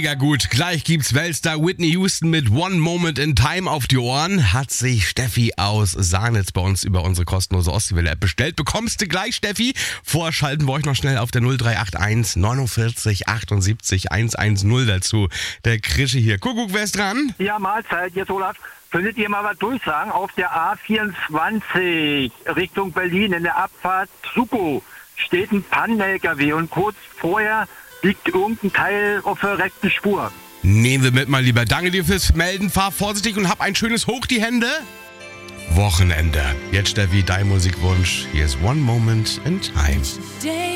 Mega gut. Gleich gibt's Weltstar Whitney Houston mit One Moment in Time auf die Ohren. Hat sich Steffi aus Sahnitz bei uns über unsere kostenlose Ostseewelle-App bestellt. Bekommst du gleich, Steffi. Vorher schalten wir euch noch schnell auf der 0381 49 78 110 dazu. Der Krische hier. Kuckuck, wer ist dran? Ja, Mahlzeit, jetzt Olaf. Könntet ihr mal was durchsagen? Auf der A24 Richtung Berlin in der Abfahrt Suko steht ein Pannen-LKW und kurz vorher liegt irgendein Teil auf der rechten Spur. Nehmen wir mit, mal lieber. Danke dir fürs Melden. Fahr vorsichtig und hab ein schönes Hoch die Hände. Wochenende. Jetzt, Steffi, dein Musikwunsch. Hier ist One Moment in Time.